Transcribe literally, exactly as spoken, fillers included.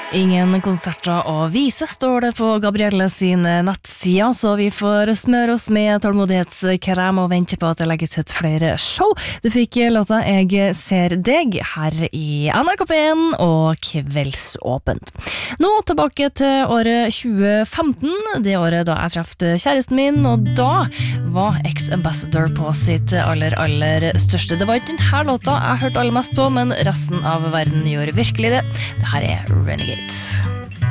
Ingen konserter å vise, står det på Gabrielle sin nettsida, så vi får smøre oss med tålmodighetskrem og vente på at det legges ut flere show. Du fikk låta Jeg ser deg her i N R K P en og Kveldsåpent. Nå tilbake til året tjue femten, det året da jeg trefte kjæresten min, og da var X-Ambassador på sitt aller, aller største. Det var ikke denne låta jeg hørte aller mest på, men resten av verden gjorde virkelig det. Det her er Renegades.